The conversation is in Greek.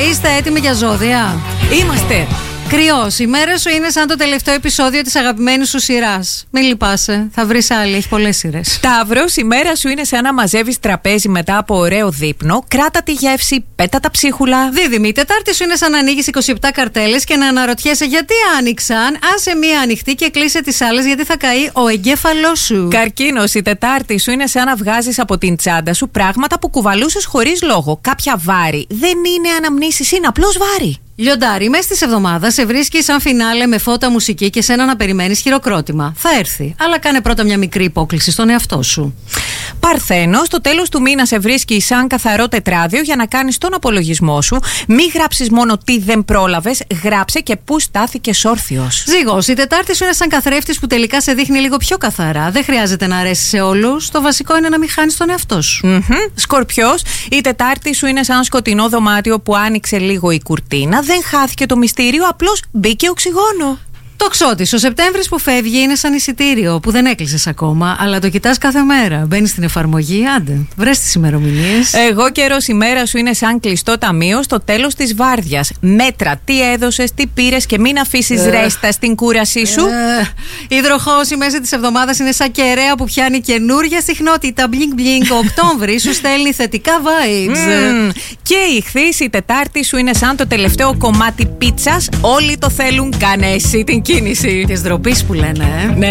Είστε έτοιμοι για ζώδια? Είμαστε. Κρυός, η μέρα σου είναι σαν το τελευταίο επεισόδιο της αγαπημένης σου σειράς. Μην λυπάσαι, θα βρεις άλλη, έχει πολλές σειρές. Ταύρος, η μέρα σου είναι σαν να μαζεύεις τραπέζι μετά από ωραίο δείπνο. Κράτα τη γεύση, πέτα τα ψίχουλα. Δίδυμη, η Τετάρτη σου είναι σαν να ανοίγεις 27 καρτέλες και να αναρωτιέσαι γιατί άνοιξαν. Άσε μία ανοιχτή και κλείσε τις άλλες γιατί θα καεί ο εγκέφαλός σου. Καρκίνος, η Τετάρτη σου είναι σαν να βγάζεις από την τσάντα σου πράγματα που κουβαλούσες χωρίς λόγο. Κάποια βάρη δεν είναι αναμνήσεις, είναι απλώς βάρη. Λιοντάρι, μέσα τη εβδομάδα σε βρίσκει σαν φινάλε με φώτα, μουσική και σένα να περιμένεις χειροκρότημα. Θα έρθει, αλλά κάνε πρώτα μια μικρή υπόκληση στον εαυτό σου. Παρθένο, στο τέλος του μήνα σε βρίσκει σαν καθαρό τετράδιο για να κάνεις τον απολογισμό σου. Μη γράψεις μόνο τι δεν πρόλαβες, γράψε και πού στάθηκες όρθιος. Ζύγος, η Τετάρτη σου είναι σαν καθρέφτης που τελικά σε δείχνει λίγο πιο καθαρά. Δεν χρειάζεται να αρέσει σε όλους. Το βασικό είναι να μην χάνεις τον εαυτό σου. Σκορπιός, η Τετάρτη σου είναι σαν σκοτεινό δωμάτιο που άνοιξε λίγο η κουρτίνα. Δεν χάθηκε το μυστήριο, απλώς μπήκε οξυγόνο. Τοξότης, ο Σεπτέμβρης που φεύγει είναι σαν εισιτήριο που δεν έκλεισες ακόμα, αλλά το κοιτάς κάθε μέρα. Μπαίνεις στην εφαρμογή, άντε, βρες τις ημερομηνίες. Εγώ καιρός, η μέρα σου είναι σαν κλειστό ταμείο στο τέλος της βάρδιας. Μέτρα, τι έδωσες, τι πήρες και μην αφήσεις ρέστα στην κούρασή σου. Υδροχόος, η μέση της εβδομάδας είναι σαν κεραία που πιάνει καινούρια συχνότητα. Μπλινκ μπλινκ, ο Οκτώβρης σου στέλνει θετικά vibes. Και η Ιχθύς, η Τετάρτη σου είναι σαν το τελευταίο κομμάτι πίτσας. Όλοι το θέλουν, κάνε εσύ την κίνηση. Της ντροπής που λένε,